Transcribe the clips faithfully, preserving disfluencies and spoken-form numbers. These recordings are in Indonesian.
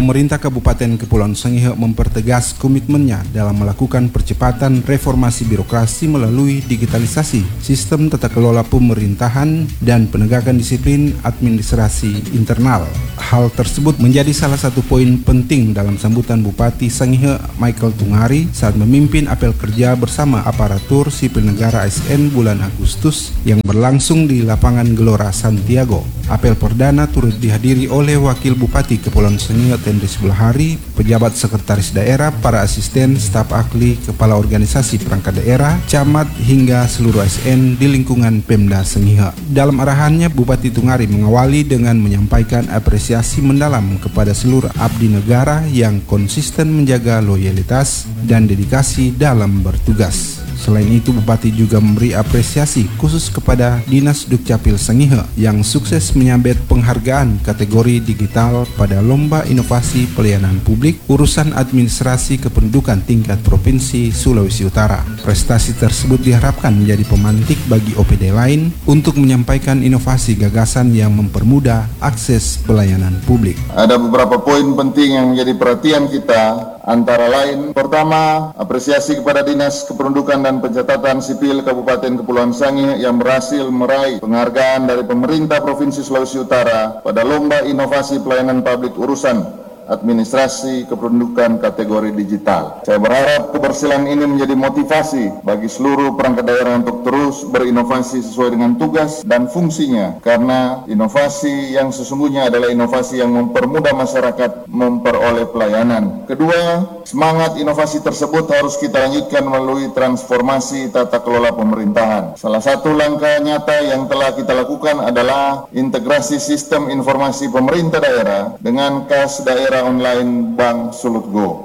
Pemerintah Kabupaten Kepulauan Sangihe mempertegas komitmennya dalam melakukan percepatan reformasi birokrasi melalui digitalisasi sistem tata kelola pemerintahan dan penegakan disiplin administrasi internal. Hal tersebut menjadi salah satu poin penting dalam sambutan Bupati Sangihe Michael Tungari saat memimpin apel kerja bersama aparatur sipil negara A S N bulan Agustus yang berlangsung di lapangan Gelora Santiago. Apel perdana turut dihadiri oleh Wakil Bupati Kepulauan Sangihe Tendris Bulahari, pejabat sekretaris daerah, para asisten, staf ahli, kepala organisasi perangkat daerah, camat hingga seluruh A S N di lingkungan Pemda Sangihe. Dalam arahannya, Bupati Tungari mengawali dengan menyampaikan apresiasi mendalam kepada seluruh abdi negara yang konsisten menjaga loyalitas dan dedikasi dalam bertugas. Selain itu, Bupati juga memberi apresiasi khusus kepada Dinas Dukcapil Sangihe yang sukses menyabet penghargaan kategori digital pada Lomba Inovasi Pelayanan Publik Urusan Administrasi Kependudukan tingkat Provinsi Sulawesi Utara. Prestasi tersebut diharapkan menjadi pemantik bagi O P D lain untuk menyampaikan inovasi gagasan yang mempermudah akses pelayanan publik. Ada beberapa poin penting yang menjadi perhatian kita. Antara lain, pertama, apresiasi kepada Dinas Kependudukan dan Pencatatan Sipil Kabupaten Kepulauan Sangihe yang berhasil meraih penghargaan dari pemerintah Provinsi Sulawesi Utara pada Lomba Inovasi Pelayanan Publik Urusan Administrasi Kependudukan kategori digital. Saya berharap keberhasilan ini menjadi motivasi bagi seluruh perangkat daerah untuk terus berinovasi sesuai dengan tugas dan fungsinya, karena inovasi yang sesungguhnya adalah inovasi yang mempermudah masyarakat memperoleh pelayanan. Kedua, semangat inovasi tersebut harus kita lanjutkan melalui transformasi tata kelola pemerintahan. Salah satu langkah nyata yang telah kita lakukan adalah integrasi sistem informasi pemerintah daerah dengan kas daerah online Bank Sulut Go.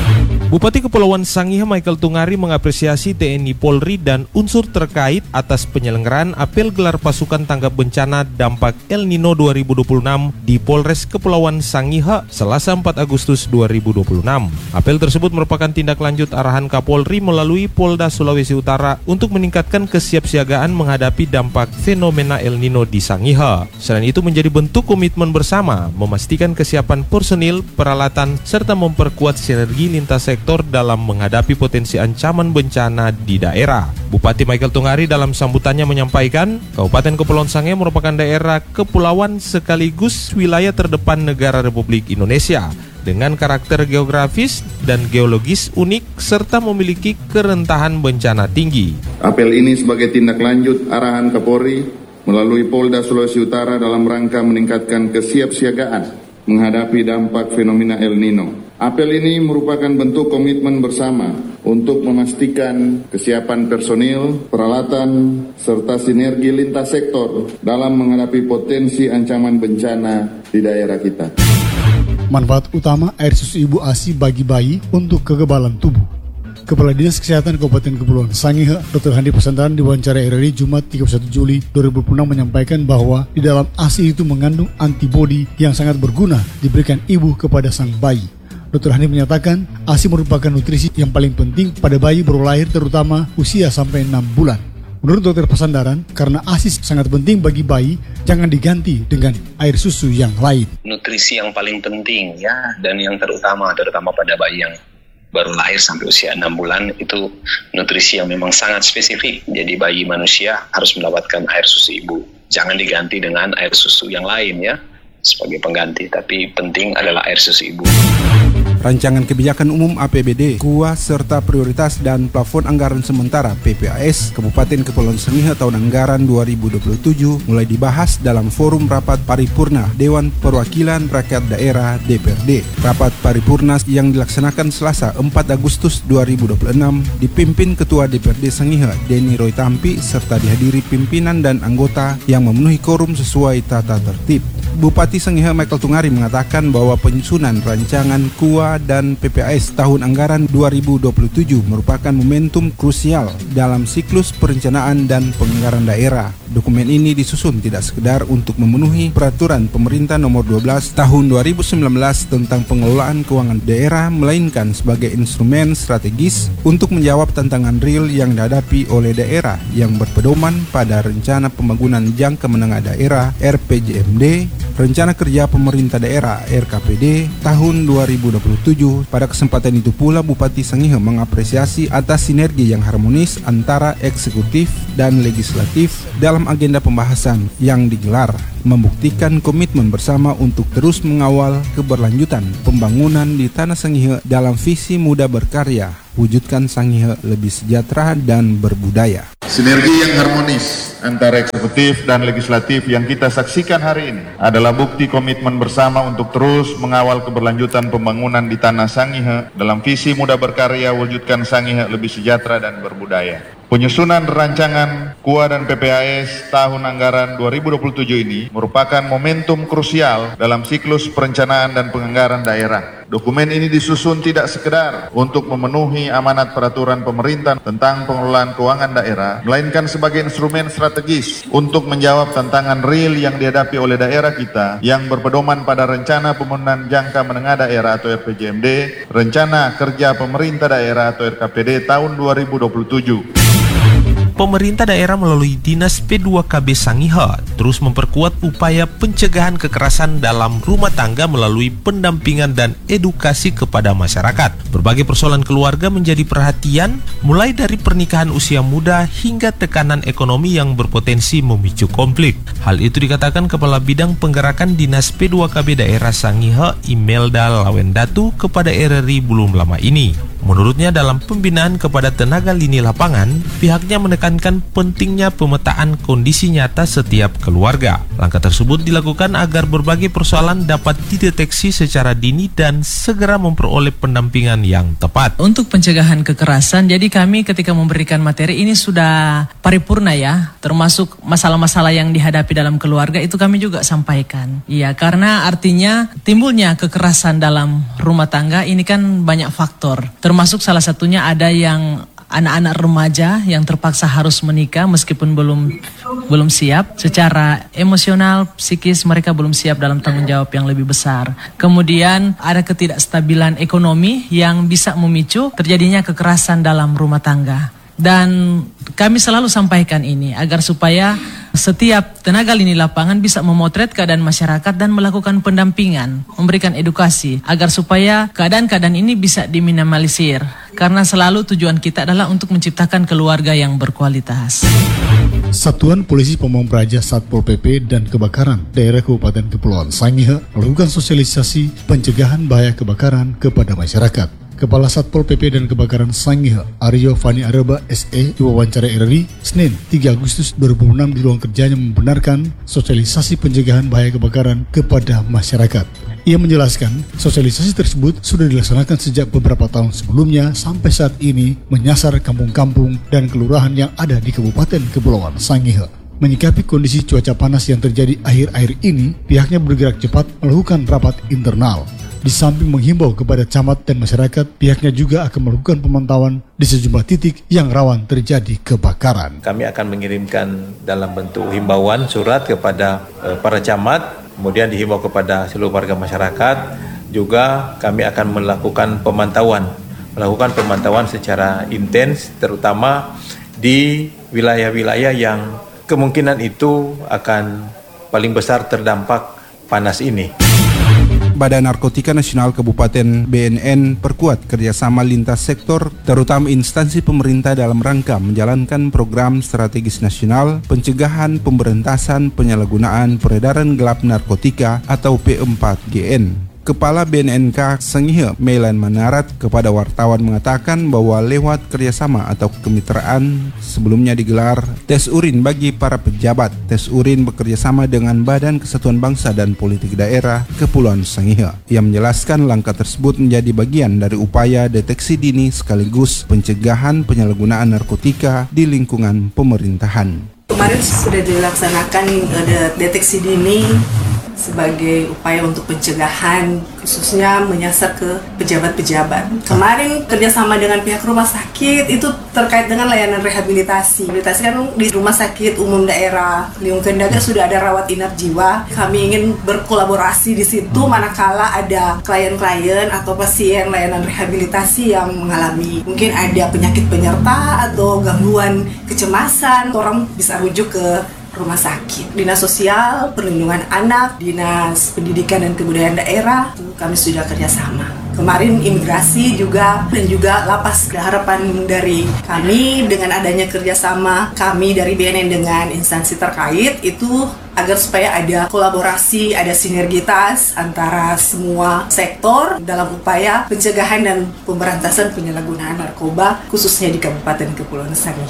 Bupati Kepulauan Sangihe Michael Tungari mengapresiasi T N I Polri dan unsur terkait atas penyelenggaraan apel gelar pasukan tanggap bencana dampak El Nino dua ribu dua puluh enam di Polres Kepulauan Sangihe Selasa empat Agustus dua ribu dua puluh enam. Apel tersebut merupakan tindak lanjut arahan Kapolri melalui Polda Sulawesi Utara untuk meningkatkan kesiapsiagaan menghadapi dampak fenomena El Nino di Sangihe. Selain itu menjadi bentuk komitmen bersama memastikan kesiapan personil, peralatan, serta memperkuat sinergi lintas sektor dalam menghadapi potensi ancaman bencana di daerah. Bupati Michael Tungari dalam sambutannya menyampaikan, Kabupaten Kepulauan Sangihe merupakan daerah kepulauan sekaligus wilayah terdepan negara Republik Indonesia dengan karakter geografis dan geologis unik serta memiliki kerentahan bencana tinggi. Apel ini sebagai tindak lanjut arahan Kapolri melalui Polda Sulawesi Utara dalam rangka meningkatkan kesiapsiagaan menghadapi dampak fenomena El Nino. Apel ini merupakan bentuk komitmen bersama untuk memastikan kesiapan personil, peralatan, serta sinergi lintas sektor dalam menghadapi potensi ancaman bencana di daerah kita. Manfaat utama air susu ibu A S I bagi bayi untuk kekebalan tubuh. Kepala Dinas Kesehatan Kabupaten Kepulauan Sangihe, Doktor Handi Pesantaran di wawancara R R I Jumat tiga puluh satu Juli dua ribu dua puluh enam menyampaikan bahwa di dalam A S I itu mengandung antibodi yang sangat berguna diberikan ibu kepada sang bayi. Doktor Handi menyatakan A S I merupakan nutrisi yang paling penting pada bayi baru lahir, terutama usia sampai enam bulan. Menurut Dokter Pesandaran, karena A S I sangat penting bagi bayi, jangan diganti dengan air susu yang lain. Nutrisi yang paling penting ya, dan yang terutama, terutama pada bayi yang baru lahir sampai usia enam bulan, itu nutrisi yang memang sangat spesifik. Jadi bayi manusia harus mendapatkan air susu ibu. Jangan diganti dengan air susu yang lain ya, sebagai pengganti, tapi penting adalah air susu ibu. Rancangan Kebijakan Umum A P B D, K U A, serta Prioritas dan Plafon Anggaran Sementara P P A S Kabupaten Kepulauan Sangihe tahun anggaran dua ribu dua puluh tujuh mulai dibahas dalam forum rapat paripurna Dewan Perwakilan Rakyat Daerah D P R D. Rapat paripurna yang dilaksanakan Selasa empat Agustus dua ribu dua puluh enam dipimpin Ketua D P R D Sangihe Denny Roy Tampi serta dihadiri pimpinan dan anggota yang memenuhi quorum sesuai tata tertib. Bupati Sangihe Michael Tungari mengatakan bahwa penyusunan rancangan K U A dan P P A S tahun anggaran dua ribu dua puluh tujuh merupakan momentum krusial dalam siklus perencanaan dan penganggaran daerah. Dokumen ini disusun tidak sekedar untuk memenuhi peraturan pemerintah nomor dua belas tahun dua ribu sembilan belas tentang pengelolaan keuangan daerah, melainkan sebagai instrumen strategis untuk menjawab tantangan real yang dihadapi oleh daerah yang berpedoman pada Rencana Pembangunan Jangka Menengah Daerah R P J M D, Rencana Rencana Kerja Pemerintah Daerah R K P D tahun dua ribu dua puluh tujuh. Pada kesempatan itu pula Bupati Sangihe mengapresiasi atas sinergi yang harmonis antara eksekutif dan legislatif dalam agenda pembahasan yang digelar, membuktikan komitmen bersama untuk terus mengawal keberlanjutan pembangunan di Tanah Sangihe dalam visi Muda Berkarya, wujudkan Sangihe lebih sejahtera dan berbudaya. Sinergi yang harmonis antara eksekutif dan legislatif yang kita saksikan hari ini adalah bukti komitmen bersama untuk terus mengawal keberlanjutan pembangunan di Tanah Sangihe dalam visi Muda Berkarya, wujudkan Sangihe lebih sejahtera dan berbudaya. Penyusunan rancangan K U A dan P P A S tahun anggaran dua ribu dua puluh tujuh ini merupakan momentum krusial dalam siklus perencanaan dan penganggaran daerah. Dokumen ini disusun tidak sekedar untuk memenuhi amanat peraturan pemerintah tentang pengelolaan keuangan daerah, melainkan sebagai instrumen strategis untuk menjawab tantangan real yang dihadapi oleh daerah kita yang berpedoman pada Rencana Pembangunan Jangka Menengah Daerah atau R P J M D, Rencana Kerja Pemerintah Daerah atau R K P D tahun dua ribu dua puluh tujuh. Pemerintah daerah melalui Dinas P dua K B Sangihe terus memperkuat upaya pencegahan kekerasan dalam rumah tangga melalui pendampingan dan edukasi kepada masyarakat. Berbagai persoalan keluarga menjadi perhatian, mulai dari pernikahan usia muda hingga tekanan ekonomi yang berpotensi memicu konflik. Hal itu dikatakan Kepala Bidang Penggerakan Dinas P dua K B Daerah Sangihe, Imelda Lawendatu, kepada R R I belum lama ini. Menurutnya dalam pembinaan kepada tenaga lini lapangan, pihaknya menekankan pentingnya pemetaan kondisi nyata setiap keluarga. Langkah tersebut dilakukan agar berbagai persoalan dapat dideteksi secara dini dan segera memperoleh pendampingan yang tepat. Untuk pencegahan kekerasan, jadi kami ketika memberikan materi ini sudah paripurna ya, termasuk masalah-masalah yang dihadapi dalam keluarga itu kami juga sampaikan. Iya, karena artinya timbulnya kekerasan dalam rumah tangga ini kan banyak faktor. Termasuk salah satunya ada yang anak-anak remaja yang terpaksa harus menikah meskipun belum belum siap secara emosional, psikis, mereka belum siap dalam tanggung jawab yang lebih besar. Kemudian ada ketidakstabilan ekonomi yang bisa memicu terjadinya kekerasan dalam rumah tangga. Dan kami selalu sampaikan ini agar supaya setiap tenaga lini lapangan bisa memotret keadaan masyarakat dan melakukan pendampingan, memberikan edukasi agar supaya keadaan-keadaan ini bisa diminimalisir. Karena selalu tujuan kita adalah untuk menciptakan keluarga yang berkualitas. Satuan Polisi Pamong Praja Satpol P P dan Kebakaran Daerah Kabupaten Kepulauan Sangihe melakukan sosialisasi pencegahan bahaya kebakaran kepada masyarakat. Kepala Satpol P P dan Kebakaran Sangihe, Aryo Fani Areba S E, diwawancara R R I, Senin tiga Agustus dua ribu enam di ruang kerjanya membenarkan sosialisasi pencegahan bahaya kebakaran kepada masyarakat. Ia menjelaskan, sosialisasi tersebut sudah dilaksanakan sejak beberapa tahun sebelumnya sampai saat ini menyasar kampung-kampung dan kelurahan yang ada di Kabupaten Kepulauan Sangihe. Menyikapi kondisi cuaca panas yang terjadi akhir-akhir ini, pihaknya bergerak cepat melakukan rapat internal. Di samping menghimbau kepada camat dan masyarakat, pihaknya juga akan melakukan pemantauan di sejumlah titik yang rawan terjadi kebakaran. Kami akan mengirimkan dalam bentuk himbauan surat kepada uh, para camat, kemudian dihimbau kepada seluruh warga masyarakat. Juga kami akan melakukan pemantauan, melakukan pemantauan secara intens, terutama di wilayah-wilayah yang kemungkinan itu akan paling besar terdampak panas ini. Badan Narkotika Nasional Kabupaten B N N perkuat kerjasama lintas sektor, terutama instansi pemerintah dalam rangka menjalankan program strategis nasional pencegahan pemberantasan penyalahgunaan peredaran gelap narkotika atau P empat G N. Kepala B N N K Sangihe, Melan Manarat, kepada wartawan mengatakan bahwa lewat kerjasama atau kemitraan sebelumnya digelar tes urin bagi para pejabat. Tes urin bekerjasama dengan Badan Kesatuan Bangsa dan Politik Daerah Kepulauan Sangihe. Ia menjelaskan langkah tersebut menjadi bagian dari upaya deteksi dini sekaligus pencegahan penyalahgunaan narkotika di lingkungan pemerintahan. Kemarin sudah dilaksanakan uh, deteksi dini sebagai upaya untuk pencegahan, khususnya menyasar ke pejabat-pejabat. Kemarin kerjasama dengan pihak rumah sakit itu terkait dengan layanan rehabilitasi. Rehabilitasi kan di rumah sakit umum daerah Liung Kendaga sudah ada rawat inap jiwa. Kami ingin berkolaborasi di situ manakala ada klien-klien atau pasien layanan rehabilitasi yang mengalami mungkin ada penyakit penyerta atau gangguan kecemasan. Orang bisa rujuk ke rumah sakit. Dinas Sosial, Perlindungan Anak, Dinas Pendidikan dan Kebudayaan Daerah, itu kami sudah kerjasama. Kemarin imigrasi juga dan juga lapas. Harapan dari kami dengan adanya kerjasama kami dari B N N dengan instansi terkait itu agar supaya ada kolaborasi, ada sinergitas antara semua sektor dalam upaya pencegahan dan pemberantasan penyalahgunaan narkoba khususnya di Kabupaten Kepulauan Sangihe.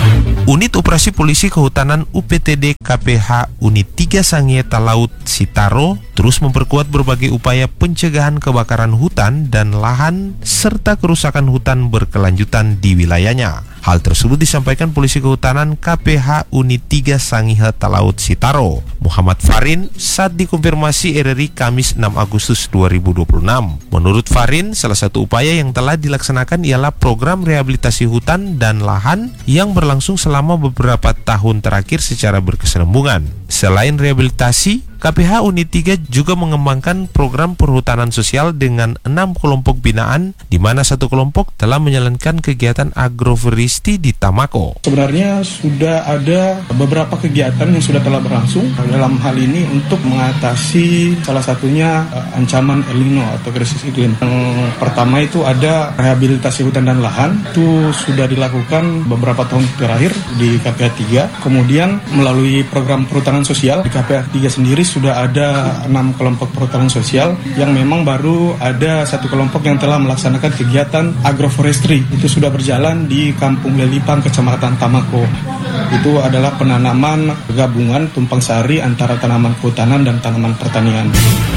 Unit Operasi Polisi Kehutanan U P T D K P H Unit tiga Sangihe Talaut Sitaro terus memperkuat berbagai upaya pencegahan kebakaran hutan dan lahan serta kerusakan hutan berkelanjutan di wilayahnya. Hal tersebut disampaikan Polisi Kehutanan K P H Unit tiga Sangihe Talaut Sitaro, Muhammad Farin, saat dikonfirmasi R R I Kamis enam Agustus dua ribu dua puluh enam. Menurut Farin, salah satu upaya yang telah dilaksanakan ialah program rehabilitasi hutan dan lahan yang berlangsung selama beberapa tahun terakhir secara berkesinambungan. Selain rehabilitasi, K P H Unit tiga juga mengembangkan program perhutanan sosial dengan enam kelompok binaan, di mana satu kelompok telah menjalankan kegiatan agroforestry di Tamako. Sebenarnya sudah ada beberapa kegiatan yang sudah telah berlangsung dalam hal ini untuk mengatasi salah satunya uh, ancaman El Nino atau krisis iklim. Yang pertama itu ada rehabilitasi hutan dan lahan, itu sudah dilakukan beberapa tahun terakhir di K P H tiga. Kemudian melalui program perhutanan sosial di K P H tiga sendiri sudah ada enam kelompok perhutanan sosial yang memang baru ada satu kelompok yang telah melaksanakan kegiatan agroforestry. Itu sudah berjalan di Kampung Lelipang, Kecamatan Tamako. Itu adalah penanaman gabungan tumpang sari antara tanaman kehutanan dan tanaman pertanian.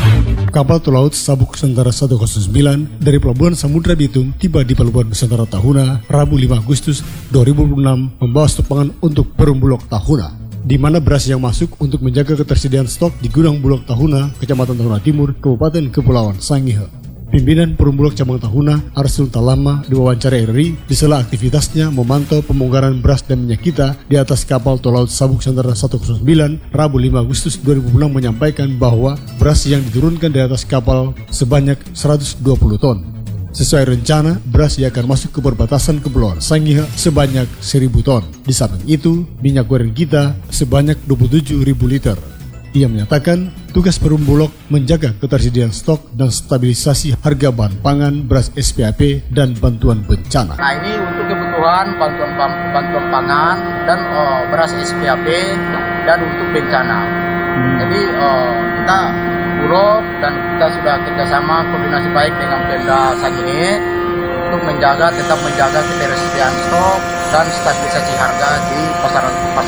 Kapal tol laut Sabuk Nusantara seratus sembilan dari Pelabuhan Samudra Bitung tiba di Pelabuhan Nusantara Tahuna Rabu lima Agustus dua ribu dua puluh enam membawa stok pangan untuk Perumbulok Tahuna, di mana beras yang masuk untuk menjaga ketersediaan stok di Gudang Bulog Tahuna, Kecamatan Tahuna Timur, Kabupaten Kepulauan Sangihe. Pimpinan Perumbulok Cabang Tahuna, Arsul Talama, diwawancarai R R I di sela aktivitasnya memantau pembongkaran beras dan minyak kita di atas kapal tol laut Sabuk Nusantara seratus sembilan Rabu lima Agustus dua ribu dua puluh enam menyampaikan bahwa beras yang diturunkan di atas kapal sebanyak seratus dua puluh ton. Sesuai rencana, beras yang akan masuk ke perbatasan Kepulauan Sangihe sebanyak seribu ton. Di samping itu, minyak goreng kita sebanyak dua puluh tujuh ribu liter. Ia menyatakan tugas Perumbulok menjaga ketersediaan stok dan stabilisasi harga bahan pangan, beras S P A P, dan bantuan bencana. Nah, ini untuk kebutuhan bantuan bantuan pangan dan uh, beras S P A P dan untuk bencana. Hmm. Jadi uh, kita Bulog dan kita sudah kerjasama koordinasi baik dengan Pemda Sangihe untuk menjaga tetap menjaga ketersediaan stok dan stabilisasi harga di pasaran pasar